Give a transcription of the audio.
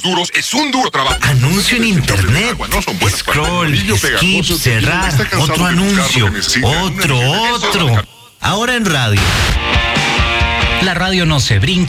duros es un duro trabajo. Anuncio en internet. Scroll, skip, cerrar. Otro anuncio. Otro. Ahora en radio. La radio no se brinca.